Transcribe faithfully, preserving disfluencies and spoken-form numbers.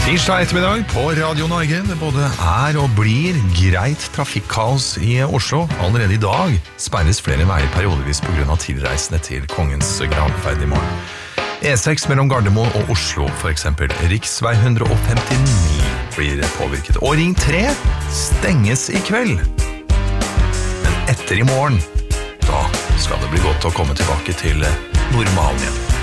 Tirsdag ettermiddag på Radio Norge. Det både er og blir greit trafikkaos i Oslo. Allerede i dag sperres flere veier periodevis på grunn av tilreisende til kongens gravferd i morgen. E seks mellom Gardermoen og Oslo, for eksempel. Riksvei one fifty-nine blir påvirket. Og Ring tre stenges i kveld. Men etter i morgen, da skal det bli godt å komme tilbake til normalen igjen.